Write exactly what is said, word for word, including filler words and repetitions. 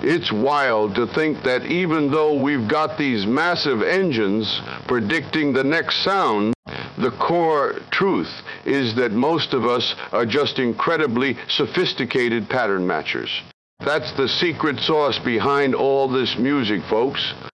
It's wild to think that even though we've got these massive engines predicting the next sound, the core truth is that most of us are just incredibly sophisticated pattern matchers. That's the secret sauce behind all this music, folks.